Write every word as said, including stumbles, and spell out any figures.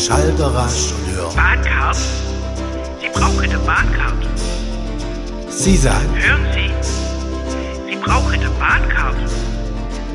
Schalter rasch und hör. Bahncard? Sie brauchen eine Bahncard. Sie sagen. Hören Sie, Sie brauchen eine Bahncard.